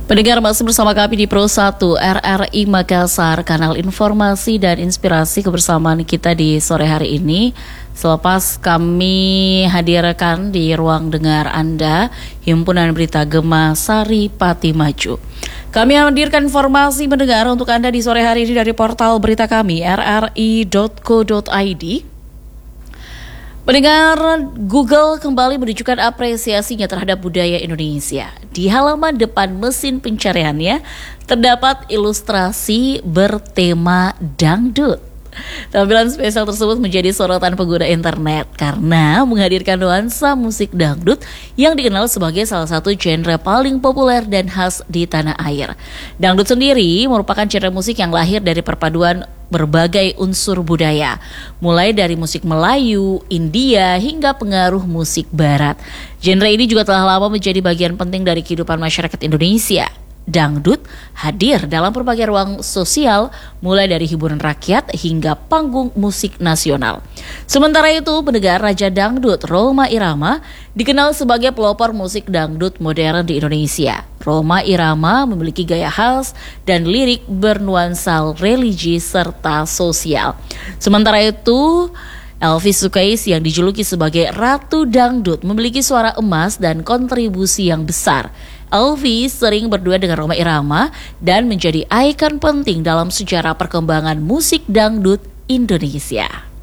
Pendengar masih bersama kami di Pro 1 RRI Makassar, kanal informasi dan inspirasi kebersamaan kita di sore hari ini. Selepas kami hadirkan di ruang dengar Anda, Himpunan Berita Gema Sari Pati Maju. Kami hadirkan informasi mendengar untuk Anda di sore hari ini dari portal berita kami rri.co.id. Pendengar, Google kembali menunjukkan apresiasinya terhadap budaya Indonesia. Di halaman depan mesin pencariannya terdapat ilustrasi bertema dangdut. Tampilan spesial tersebut menjadi sorotan pengguna internet karena menghadirkan nuansa musik dangdut yang dikenal sebagai salah satu genre paling populer dan khas di tanah air. Dangdut sendiri merupakan genre musik yang lahir dari perpaduan berbagai unsur budaya, mulai dari musik Melayu, India, hingga pengaruh musik Barat. Genre ini juga telah lama menjadi bagian penting dari kehidupan masyarakat Indonesia. Dangdut hadir dalam berbagai ruang sosial, mulai dari hiburan rakyat hingga panggung musik nasional. Sementara itu, pendengar, Raja Dangdut Rhoma Irama dikenal sebagai pelopor musik dangdut modern di Indonesia. Rhoma Irama memiliki gaya khas dan lirik bernuansa religi serta sosial. Sementara itu, Elvi Sukais yang dijuluki sebagai Ratu Dangdut memiliki suara emas dan kontribusi yang besar. Elvi sering berdua dengan Rhoma Irama dan menjadi ikon penting dalam sejarah perkembangan musik dangdut Indonesia.